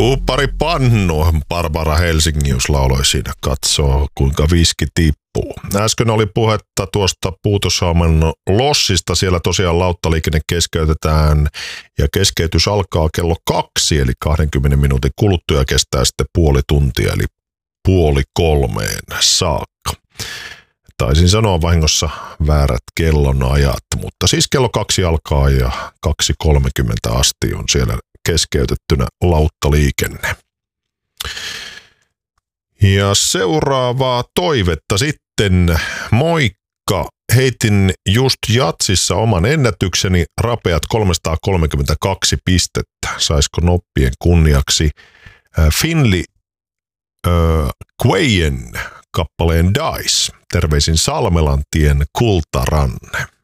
Tuuppari Pannu, Barbara Helsingius lauloi siinä, katsoo kuinka viski tippuu. Äsken oli puhetta tuosta Puutossalmen lossista, siellä tosiaan lauttaliikenne keskeytetään ja keskeytys alkaa kello 2, eli 20 minuutin kuluttua ja kestää sitten puoli tuntia, eli 2:30 saakka. Taisin sanoa vahingossa väärät kellonajat, mutta siis kello 2 alkaa ja 2:30 asti on siellä keskeytettynä lauttaliikenne. Ja seuraavaa toivetta sitten. Moikka! Heitin just jatsissa oman ennätykseni, rapeat 332 pistettä. Saisiko noppien kunniaksi Finley Quayen kappaleen Dice. Terveisin Salmelantien Kultaranne.